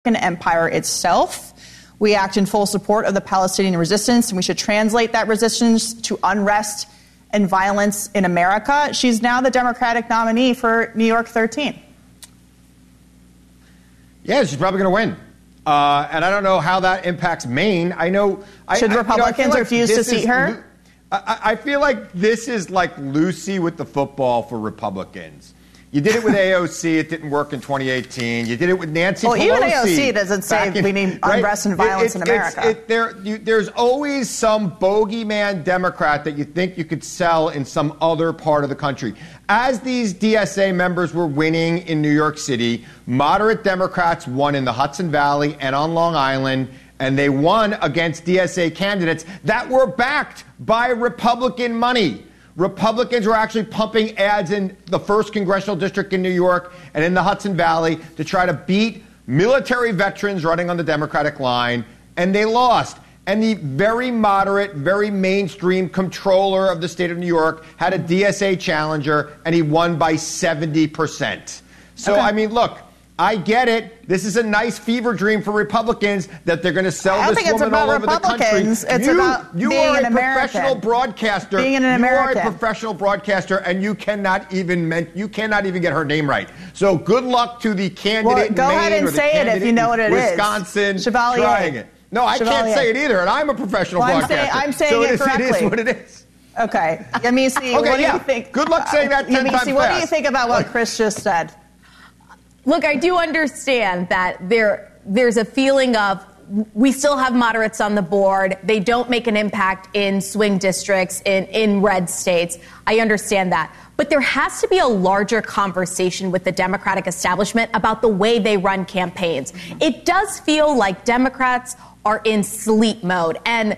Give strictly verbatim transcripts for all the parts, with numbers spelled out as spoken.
empire itself. We act in full support of the Palestinian resistance, and we should translate that resistance to unrest and violence in America. She's now the Democratic nominee for New York thirteen. Yeah, she's probably going to win. Uh, and I don't know how that impacts Maine. I know... Should I, Republicans you know, I like refuse to seat her? I, I feel like this is like Lucy with the football for Republicans. You did it with A O C. It didn't work in twenty eighteen. You did it with Nancy well, Pelosi. Well, even A O C doesn't say in, we need unrest right? and violence it, it, in America. It, there, you, there's always some bogeyman Democrat that you think you could sell in some other part of the country. As these D S A members were winning in New York City, moderate Democrats won in the Hudson Valley and on Long Island, and they won against D S A candidates that were backed by Republican money. Republicans were actually pumping ads in the first congressional district in New York and in the Hudson Valley to try to beat military veterans running on the Democratic line, and they lost. And the very moderate, very mainstream comptroller of the state of New York had a D S A challenger, and he won by seventy percent. So, okay. I mean, look, I get it. This is a nice fever dream for Republicans that they're going to sell this woman all over the country. It's you, about you being are an a American. professional broadcaster. Being an you American. are a professional broadcaster, and you cannot even men- you cannot even get her name right. So good luck to the candidate well, in go Maine ahead and or the say it if you know what it Wisconsin is. Wisconsin trying it. No, I Chevalier. can't say it either, and I'm a professional well, I'm broadcaster. Say, I'm saying so it, it correctly. Is, it is what it is. Okay. Let me see. okay, what do yeah. you think? Good luck saying that ten Let me times see, what fast. do you think about what Chris just said? Look, I do understand that there there's a feeling of we still have moderates on the board. They don't make an impact in swing districts, in, in red states. I understand that. But there has to be a larger conversation with the Democratic establishment about the way they run campaigns. It does feel like Democrats are in sleep mode. And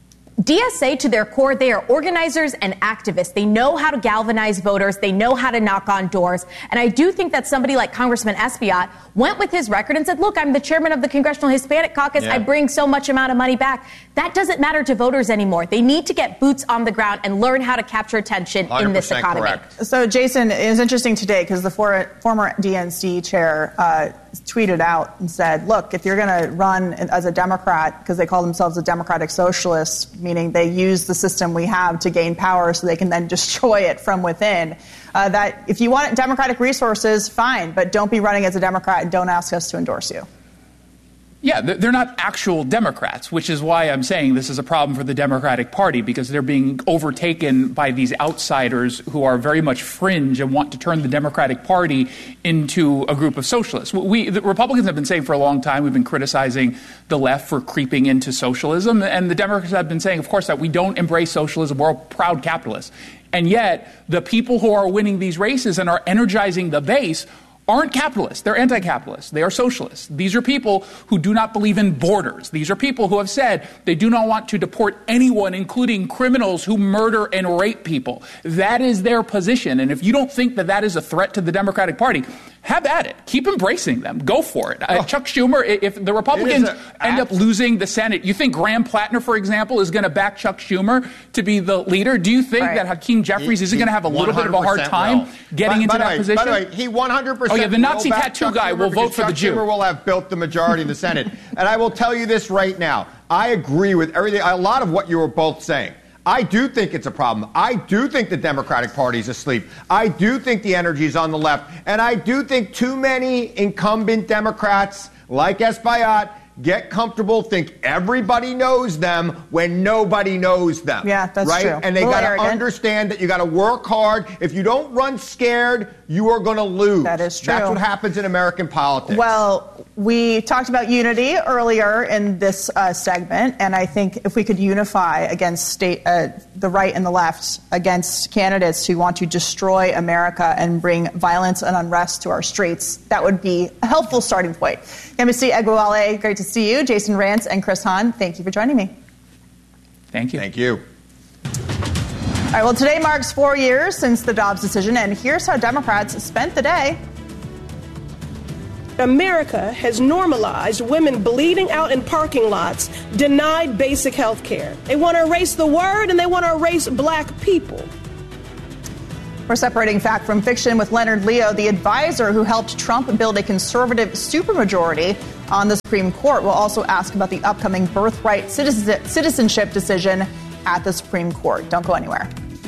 D S A, to their core, they are organizers and activists. They know how to galvanize voters. They know how to knock on doors. And I do think that somebody like Congressman Espaillat went with his record and said, look, I'm the chairman of the Congressional Hispanic Caucus. Yeah. I bring so much amount of money back. That doesn't matter to voters anymore. They need to get boots on the ground and learn how to capture attention in this economy. Correct. So, Jason, it was interesting today because the for, former D N C chair uh, tweeted out and said, look, if you're going to run as a Democrat, because they call themselves a democratic socialist, meaning they use the system we have to gain power so they can then destroy it from within, uh, that if you want democratic resources, fine, but don't be running as a Democrat and don't ask us to endorse you. Yeah, they're not actual Democrats, which is why I'm saying this is a problem for the Democratic Party, because they're being overtaken by these outsiders who are very much fringe and want to turn the Democratic Party into a group of socialists. We, the Republicans have been saying for a long time, we've been criticizing the left for creeping into socialism, and the Democrats have been saying, of course, that we don't embrace socialism, we're proud capitalists. And yet, the people who are winning these races and are energizing the base aren't capitalists. They're anti-capitalists. They are socialists. These are people who do not believe in borders. These are people who have said they do not want to deport anyone, including criminals who murder and rape people. That is their position. And if you don't think that that is a threat to the Democratic Party, have at it. Keep embracing them. Go for it. Uh, oh. Chuck Schumer, if the Republicans end up losing the Senate, you think Graham Plattner, for example, is going to back Chuck Schumer to be the leader? Do you think right. that Hakeem Jeffries he, isn't going to have a little bit of a hard time will. getting by, into by that way, position? By the way, he one hundred percent Oh, yeah, the Nazi will tattoo Chuck guy Schumer will vote for Chuck the Jew. Schumer will have built the majority in the Senate. And I will tell you this right now. I agree with everything, a lot of what you were both saying. I do think it's a problem. I do think the Democratic Party is asleep. I do think the energy is on the left. And I do think too many incumbent Democrats like Espaillat get comfortable, think everybody knows them when nobody knows them. Yeah, that's right? true. And they got to understand that you got to work hard. If you don't run scared, you are going to lose. That is true. That's what happens in American politics. Well, we talked about unity earlier in this uh, segment, and I think if we could unify against state, uh, the right and the left against candidates who want to destroy America and bring violence and unrest to our streets, that would be a helpful starting point. Yemisi Eguale, great to see you. Jason Rantz and Chris Hahn, thank you for joining me. Thank you. Thank you. All right, well, today marks four years since the Dobbs decision, and here's how Democrats spent the day. America has normalized women bleeding out in parking lots, denied basic health care. They want to erase the word, and they want to erase black people. We're separating fact from fiction with Leonard Leo, the advisor who helped Trump build a conservative supermajority on the Supreme Court. We'll also ask about the upcoming birthright citizenship decision at the Supreme Court. Don't go anywhere.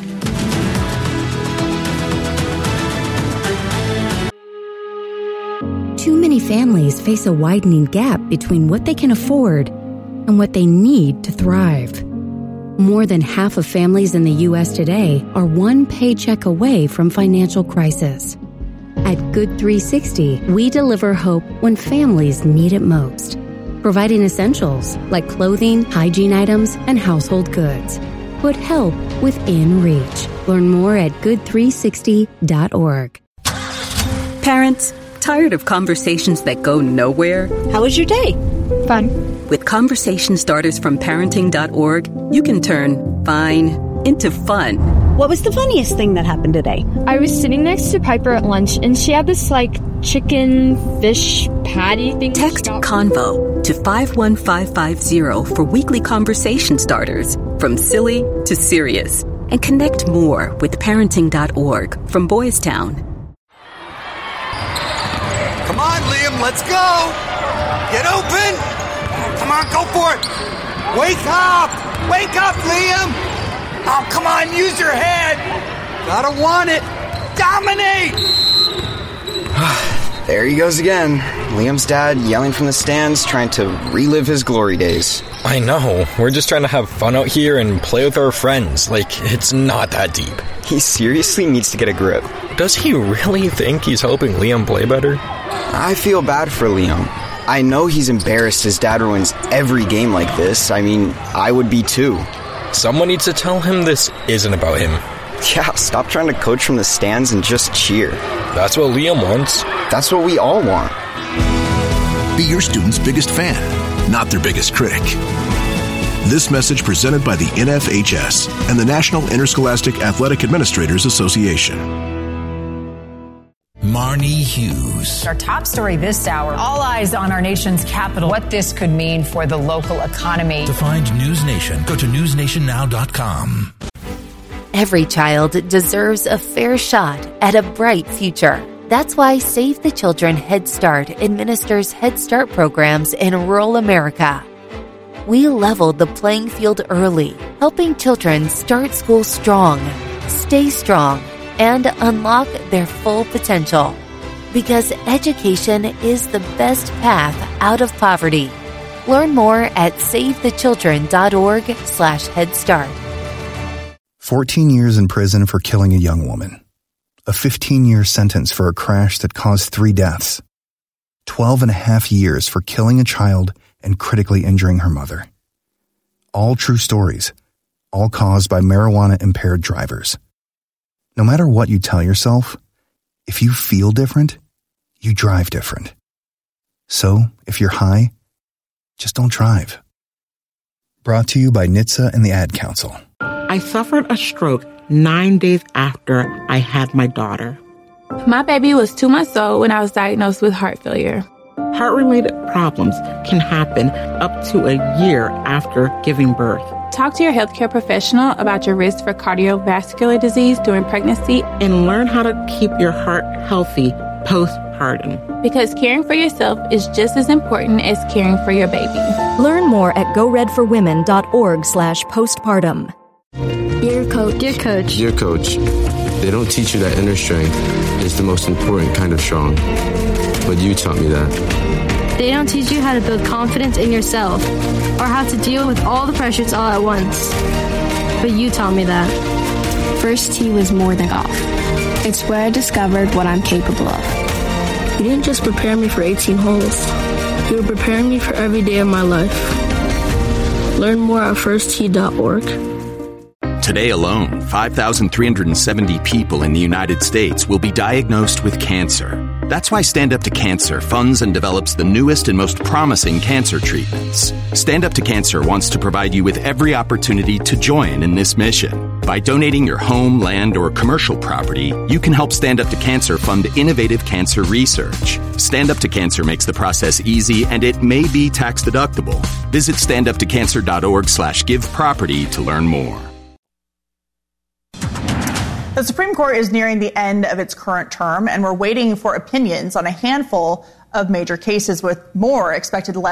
Too many families face a widening gap between what they can afford and what they need to thrive. More than half of families in the U S today are one paycheck away from financial crisis. At Good three sixty, we deliver hope when families need it most, providing essentials like clothing, hygiene items, and household goods. Put help within reach. Learn more at good three sixty dot org. Parents, tired of conversations that go nowhere? How was your day? Fun. With conversation starters from parenting dot org, you can turn fine into fun. What was the funniest thing that happened today? I was sitting next to Piper at lunch, and she had this, like, chicken fish patty thing. Text CONVO to five one five five zero for weekly conversation starters, from silly to serious. And connect more with parenting dot org from Boys Town. Come on, Liam, let's go! Get open! Come on, go for it! Wake up! Wake up, Liam! Oh, come on, use your head! Gotta want it! Dominate! There he goes again. Liam's dad yelling from the stands, trying to relive his glory days. I know. We're just trying to have fun out here and play with our friends. Like, it's not that deep. He seriously needs to get a grip. Does he really think he's helping Liam play better? I feel bad for Liam. I know he's embarrassed his dad ruins every game like this. I mean, I would be too. Someone needs to tell him this isn't about him. Yeah, stop trying to coach from the stands and just cheer. That's what Liam wants. That's what we all want. Be your student's biggest fan, not their biggest critic. This message presented by the N F H S and the National Interscholastic Athletic Administrators Association. Marnie Hughes. Our top story this hour, all eyes on our nation's capital, what this could mean for the local economy. To find News Nation, go to news nation now dot com. Every child deserves a fair shot at a bright future. That's why Save the Children Head Start administers Head Start programs in rural America. We leveled the playing field early, helping children start school strong, stay strong, and unlock their full potential. Because education is the best path out of poverty. Learn more at save the children dot org slash head start. fourteen years in prison for killing a young woman. A fifteen-year sentence for a crash that caused three deaths. twelve and a half years for killing a child and critically injuring her mother. All true stories, all caused by marijuana-impaired drivers. No matter what you tell yourself, if you feel different, you drive different. So, if you're high, just don't drive. Brought to you by N H T S A and the Ad Council. I suffered a stroke nine days after I had my daughter. My baby was two months old when I was diagnosed with heart failure. Heart-related problems can happen up to a year after giving birth. Talk to your healthcare professional about your risk for cardiovascular disease during pregnancy. And learn how to keep your heart healthy postpartum. Because caring for yourself is just as important as caring for your baby. Learn more at go red for women dot org slash postpartum. Dear Coach. Dear Coach. Dear Coach, they don't teach you that inner strength is the most important kind of strong. But you taught me that. They don't teach you how to build confidence in yourself or how to deal with all the pressures all at once. But you taught me that. First tee was more than golf. It's where I discovered what I'm capable of. You didn't just prepare me for eighteen holes. You were preparing me for every day of my life. Learn more at first tee dot org. Today alone, five thousand three hundred seventy people in the United States will be diagnosed with cancer. That's why Stand Up to Cancer funds and develops the newest and most promising cancer treatments. Stand Up to Cancer wants to provide you with every opportunity to join in this mission. By donating your home, land, or commercial property, you can help Stand Up to Cancer fund innovative cancer research. Stand Up to Cancer makes the process easy, and it may be tax deductible. Visit stand up to cancer dot org slash give property to learn more. The Supreme Court is nearing the end of its current term, and we're waiting for opinions on a handful of major cases, with more expected